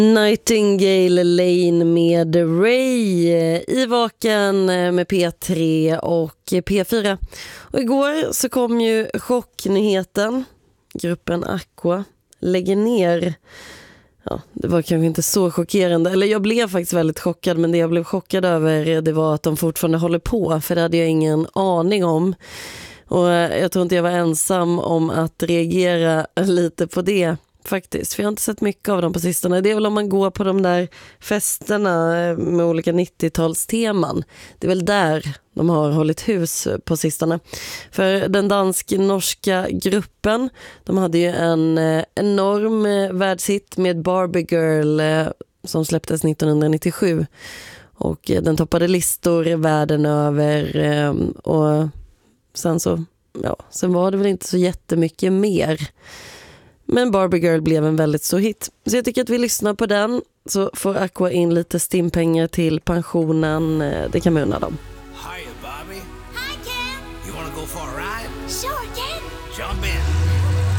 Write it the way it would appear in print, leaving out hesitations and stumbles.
Nightingale Lane med Ray i Vaken med P3 och P4. Och igår så kom ju chocknyheten. Gruppen Aqua lägger ner. Ja, det var kanske inte så chockerande. Eller jag blev faktiskt väldigt chockad. Men det jag blev chockad över det var att de fortfarande håller på. För det hade jag ingen aning om. Och jag tror inte jag var ensam om att reagera lite på det. Faktiskt, för jag har inte sett mycket av dem på sistone. Det är väl om man går på de där festerna med olika 90-talsteman. Det är väl där de har hållit hus på sistone. För den dansk-norska gruppen, de hade ju en enorm världshit med Barbie Girl som släpptes 1997. Och den toppade listor världen över och sen var det väl inte så jättemycket mer. Men Barbie Girl blev en väldigt stor hit. Så jag tycker att vi lyssnar på den. Så får Aqua in lite stimpengar till pensionen. Det kan man unna dem. Hiya, Barbie. Hi, Ken. You wanna go for a ride? Sure, Ken. Jump in.